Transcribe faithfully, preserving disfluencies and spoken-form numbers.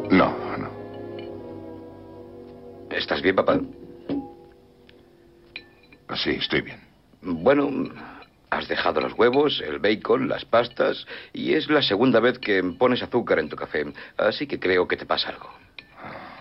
No, no. ¿Estás bien, papá? Sí, estoy bien. Bueno, has dejado los huevos, el bacon, las pastas, y es la segunda vez que pones azúcar en tu café, así que creo que te pasa algo.